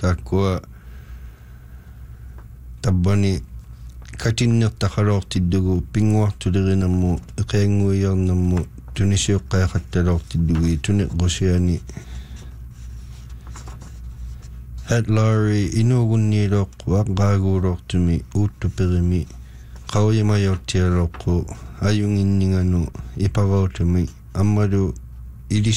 takkua tabbani katinnertaqaloortiddugu pinguartulerinammu iqianguiarnammu tunisiuqqaaqattaloortiddugi tuniqqusiani Hat Laurie inuugunniiloq waqqaaguulortumi uuttuperimi qauyimayortialoqqu ayunginninganu iparootumi ammalu